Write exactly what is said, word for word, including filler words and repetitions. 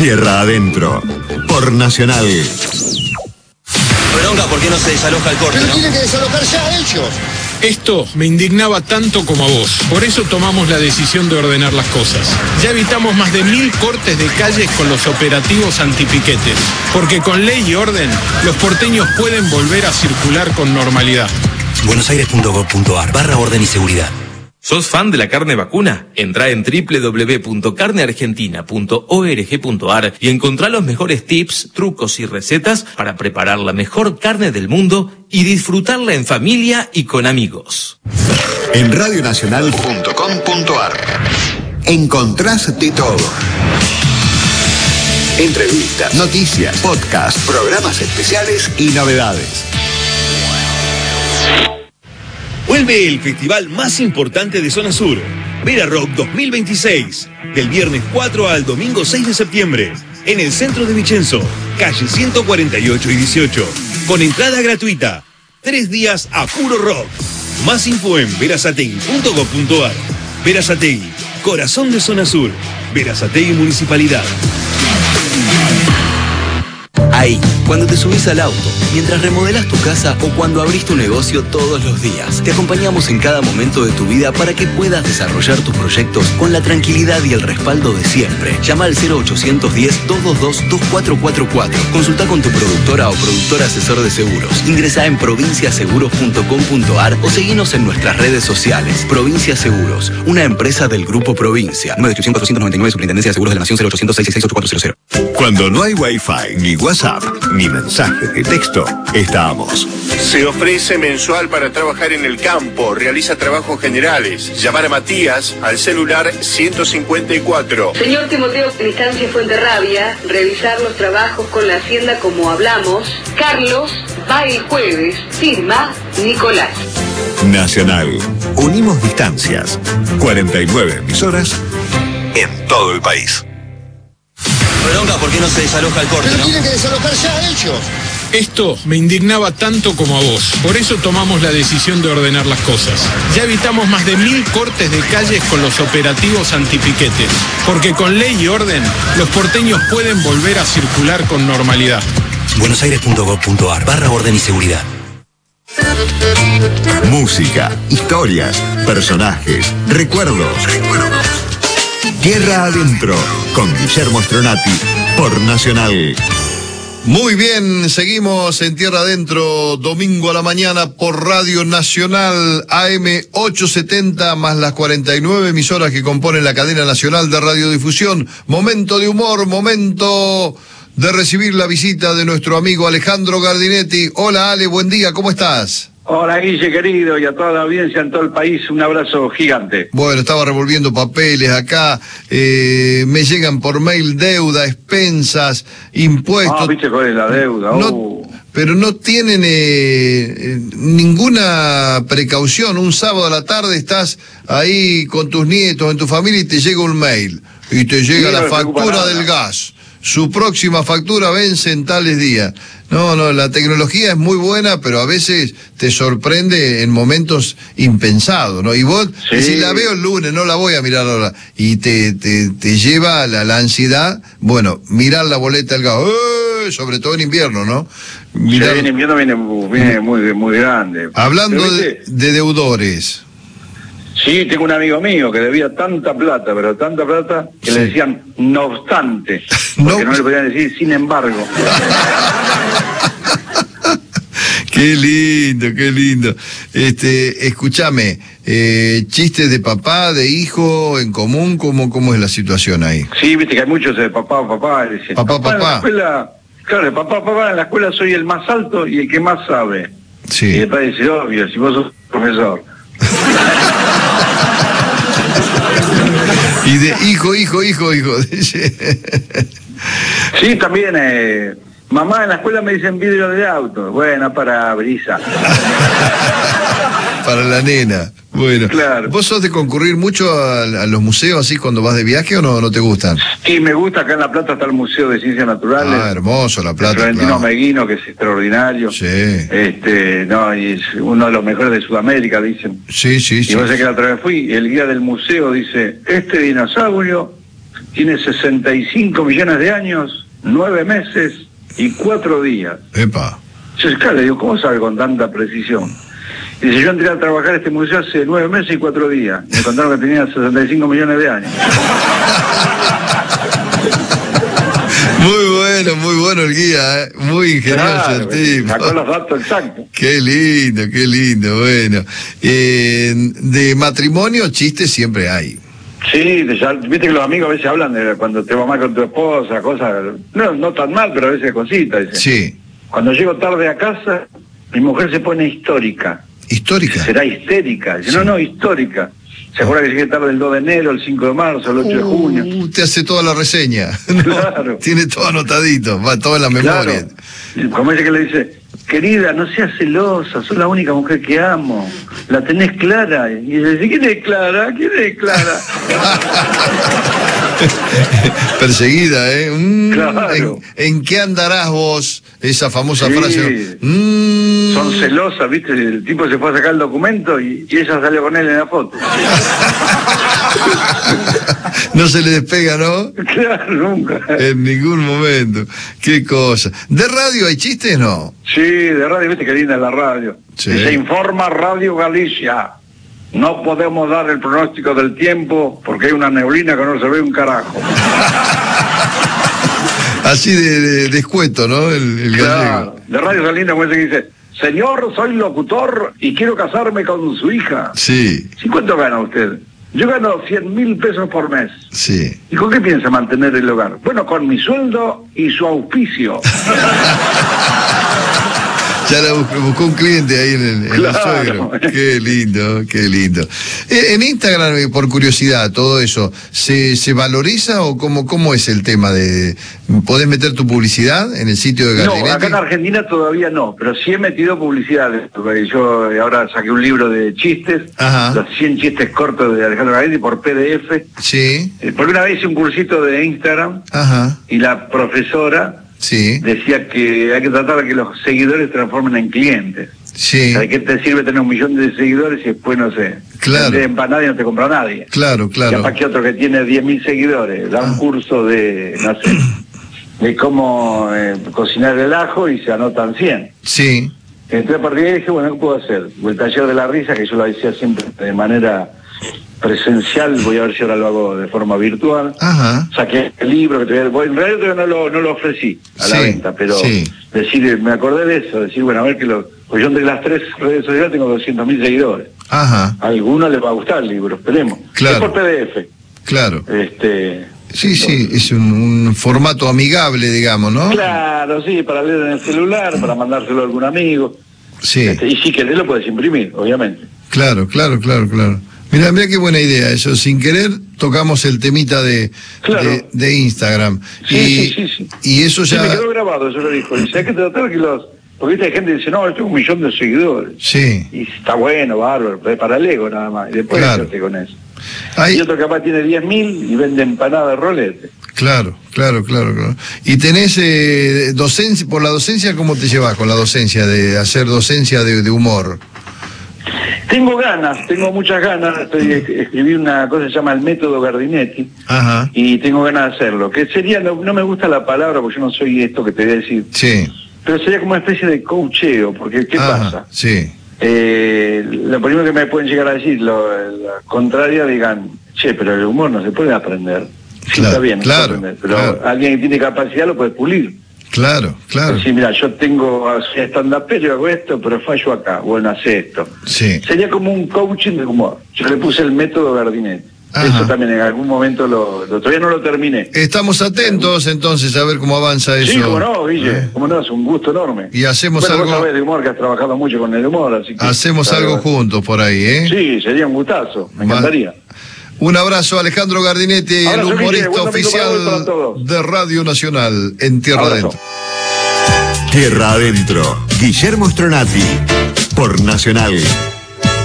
Tierra Adentro, por Nacional. Bronca, ¿por qué no se desaloja el corte? Pero ¿no? tienen que desalojar ya ellos. Esto me indignaba tanto como a vos. Por eso tomamos la decisión de ordenar las cosas. Ya evitamos más de mil cortes de calles con los operativos antipiquetes. Porque con ley y orden, los porteños pueden volver a circular con normalidad. buenosaires.gov.ar barra orden y seguridad. ¿Sos fan de la carne vacuna? Entrá en doble u doble u doble u punto carne argentina punto org punto ar y encontrá los mejores tips, trucos y recetas para preparar la mejor carne del mundo y disfrutarla en familia y con amigos. En radio nacional punto com punto ar encontrás de todo. Entrevistas, noticias, podcast, programas especiales y novedades. Vuelve el festival más importante de Zona Sur, Vera Rock dos mil veintiséis, del viernes cuatro al domingo seis de septiembre, en el centro de Vicenzo, calle ciento cuarenta y ocho y dieciocho, con entrada gratuita, tres días a puro rock. Más info en verazategui punto gov punto ar. Verazategui, corazón de Zona Sur, Verazategui Municipalidad. Ahí, cuando te subís al auto, mientras remodelás tu casa o cuando abrís tu negocio todos los días. Te acompañamos en cada momento de tu vida para que puedas desarrollar tus proyectos con la tranquilidad y el respaldo de siempre. Llama al cero ochocientos diez, doscientos veintidós, veinticuatro cuarenta y cuatro. Consulta con tu productora o productor asesor de seguros. Ingresá en provincia seguros punto com punto ar o seguinos en nuestras redes sociales. Provincia Seguros, una empresa del Grupo Provincia. nueve ocho cero cero, cuatro nueve nueve, Superintendencia de Seguros de la Nación, cero ochocientos, seiscientos sesenta y seis, ochenta y cuatro cero. Cuando no hay Wi-Fi, ni WhatsApp, ni mensajes de texto, estamos. Se ofrece mensual para trabajar en el campo, realiza trabajos generales. Llamar a Matías al celular ciento cincuenta y cuatro. Señor Timoteo Cristancia Fuenterrabia, revisar los trabajos con la Hacienda como hablamos. Carlos va el jueves, firma Nicolás. Nacional. Unimos distancias. cuarenta y nueve emisoras en todo el país. Bronca, ¿por qué no se desaloja el corte? Pero ¿no? tienen que desalojar ya ellos. Esto me indignaba tanto como a vos. Por eso tomamos la decisión de ordenar las cosas. Ya evitamos más de mil cortes de calles con los operativos antipiquetes. Porque con ley y orden, los porteños pueden volver a circular con normalidad. buenosaires punto gov punto ar barra orden y seguridad. Música, historias, personajes, recuerdos. Recuerdos. Tierra Adentro, con Guillermo Stronati, por Nacional. Muy bien, seguimos en Tierra Adentro, domingo a la mañana por Radio Nacional, A M ochocientos setenta, más las cuarenta y nueve emisoras que componen la cadena nacional de radiodifusión. Momento de humor, momento de recibir la visita de nuestro amigo Alejandro Gardinetti. Hola Ale, buen día, ¿cómo estás? Hola Guille querido y a toda la audiencia en todo el país, un abrazo gigante. Bueno, estaba revolviendo papeles acá, eh, me llegan por mail deuda, expensas, impuestos. Ah, viste cuál es la deuda. No, uh. Pero no tienen eh, ninguna precaución. Un sábado a la tarde estás ahí con tus nietos, en tu familia y te llega un mail. Y te llega Sí, la no factura del gas. Su próxima factura vence en tales días. No, no, la tecnología es muy buena, pero a veces te sorprende en momentos impensados, ¿no? Y vos, Sí. si la veo el lunes, no la voy a mirar ahora. Y te, te, te lleva la, la ansiedad, bueno, mirar la boleta del gas, ¡eh! Sobre todo en invierno, ¿no? Mirar... Sí, en invierno viene, viene muy, muy grande. Hablando Pero, de, ¿viste? de deudores. Sí, tengo un amigo mío que debía tanta plata, pero tanta plata, que Sí. le decían no obstante, No porque no le podían decir sin embargo. Qué lindo, qué lindo. Este, escúchame, eh, chistes de papá, de hijo, en común, ¿cómo, cómo es la situación ahí? Sí, viste que hay muchos de papá, papá, y dicen, Papá, en la papá. escuela, claro, de papá, papá, en la escuela soy el más alto y el que más sabe. Y Sí. después dice, obvio, si vos sos profesor. Y de hijo, hijo, hijo, hijo. Sí, también, eh, mamá, en la escuela me dicen vidrio de auto. Bueno, para brisa. Para la nena. Bueno, Claro. ¿vos sos de concurrir mucho a, a los museos así cuando vas de viaje o no, no te gustan? Sí, me gusta, acá en La Plata está el Museo de Ciencias Naturales. Ah, hermoso, La Plata. Florentino claro. Meguino, que es extraordinario. Sí. Este, no, y es uno de los mejores de Sudamérica, dicen. Sí, sí, Y sí. vos sabés que la otra vez fui, y el guía del museo dice, este dinosaurio tiene sesenta y cinco millones de años, nueve meses y cuatro días. Epa. Yo, claro, le digo, ¿cómo sabe con tanta precisión? Y dice, yo entré a trabajar a este museo hace nueve meses y cuatro días. Me contaron que tenía sesenta y cinco millones de años. Muy bueno, muy bueno el guía, ¿eh? Muy ingenioso Claro, el tipo. sacó los datos exactos. Qué lindo, qué lindo, bueno. Eh, de matrimonio, chistes siempre hay. Sí, de ya- viste que los amigos a veces hablan de cuando te va mal con tu esposa, cosas, no, no tan mal, pero a veces cositas. Dice. Sí. Cuando llego tarde a casa, mi mujer se pone histórica. ¿Histórica? Será histérica. Dice, no, no, histórica. Se acuerda que llegué tarde el dos de enero, el cinco de marzo, el ocho de junio. Uh, te hace toda la reseña. No, Claro. tiene todo anotadito, va todo en la memoria. Claro. Y como dice que le dice, querida, no seas celosa, sos la única mujer que amo. La tenés clara. Y dice, ¿quién es Clara? ¿Quién es Clara? Perseguida, ¿eh? Mm, Claro. ¿en, en qué andarás vos? Esa famosa Sí. frase. Mm. Son celosas, ¿viste? El tipo se fue a sacar el documento y, y ella salió con él en la foto. No se le despega, ¿no? Claro, nunca. En ningún momento. Qué cosa. ¿De radio hay chistes, no? Sí, de radio, ¿viste qué linda es la radio? Sí. Se informa Radio Galicia. No podemos dar el pronóstico del tiempo porque hay una neblina que no se ve un carajo. Así de, de, de escueto, ¿no? El, el Claro. gallego. De Radio Galicia, como ese que dice, señor, soy locutor y quiero casarme con su hija. Sí, ¿Y cuánto gana usted? Yo gano cien mil pesos por mes. sí. ¿Y con qué piensa mantener el hogar? Bueno, con mi sueldo y su auspicio. Ya la buscó, buscó un cliente ahí en el, en el Claro. suegro. Qué lindo, qué lindo. Eh, en Instagram, eh, por curiosidad, todo eso, ¿se, se valoriza o cómo, cómo es el tema de... ¿Podés meter tu publicidad en el sitio de No, Gardinete? acá en Argentina todavía no, pero sí he metido publicidad. Porque yo ahora saqué un libro de chistes, Ajá. los cien chistes cortos de Alejandro Gardinete por P D F. Sí, Eh, Porque una vez hice un cursito de Instagram ajá, y la profesora sí, decía que hay que tratar de que los seguidores se transformen en clientes. sí, ¿De qué te sirve tener un millón de seguidores y después, no sé, Claro. vender empanada y no te compra nadie? claro, claro. Capaz que otro que tiene diez mil seguidores da un curso de, no sé, de cómo eh, cocinar el ajo y se anotan cien. Sí, Entonces a partir de ahí dije, bueno, ¿qué puedo hacer? El taller de la risa, que yo lo hacía siempre de manera presencial, voy a ver si ahora lo hago de forma virtual. ajá, Saqué el libro que te voy a... bueno, en realidad todavía no lo, no lo ofrecí a la Sí, venta, pero sí. decir, me acordé de eso, decir, bueno, a ver que lo... Pues yo entre las tres redes sociales tengo doscientos mil seguidores. ajá, A algunos les va a gustar el libro, esperemos. Claro. Es por P D F. claro. Este, Sí, sí, es un, un formato amigable, digamos, ¿no? Claro, sí, para leer en el celular, para mandárselo a algún amigo. Sí, Este, y si querés lo puedes imprimir, obviamente. claro, claro, claro, claro. Mira, mira qué buena idea eso. Sin querer tocamos el temita de, Claro. de, de Instagram. Sí, y, sí, sí, sí. y eso Sí, ya... me quedó grabado, eso lo dijo. Dice, hay que tratar que los... Porque viste, hay gente que dice, no, yo tengo un millón de seguidores. Sí, Y está bueno, bárbaro, pero es para el ego nada más. Y después Claro. hacerte con eso. hay, Y otro capaz tiene diez mil y vende empanada de rolete. claro, claro, claro, claro. Y tenés eh, docencia, por la docencia, ¿cómo te llevas con la docencia, de hacer docencia de, de humor? Tengo ganas, tengo muchas ganas. Estoy, escribí una cosa que se llama el método Gardinetti. Ajá, Y tengo ganas de hacerlo. Que sería, no, no me gusta la palabra porque yo no soy esto que te voy a decir. sí. Pero sería como una especie de coacheo, porque ¿qué Ajá, pasa? sí, Eh, lo primero que me pueden llegar a decir, lo, la contraria, digan, che, pero el humor no se puede aprender. Sí, Claro, está bien, no se claro, puede aprender, pero claro. alguien que tiene capacidad lo puede pulir. claro, claro. Sí, mira, yo tengo, soy stand-upero, yo hago esto, pero fallo acá, bueno, hace esto. Sí, Sería como un coaching de humor. Yo le puse el método Gardinetti. Ajá. Eso también en algún momento lo, lo todavía no lo terminé. estamos atentos entonces a ver cómo avanza eso. Sí, como no, Guille, ¿Eh? como no, es un gusto enorme. Y hacemos bueno, algo- vos sabés de humor, que has trabajado mucho con el humor, así que... Hacemos la algo verdad- juntos por ahí, ¿eh? Sí, sería un gustazo, me Va- encantaría. Un abrazo a Alejandro Gardinete, Abrazo, el Guille, humorista buen domingo para vos y para oficial todos. de Radio Nacional en Tierra Abrazo. Adentro. Tierra Adentro, Guillermo Stronati, por Nacional.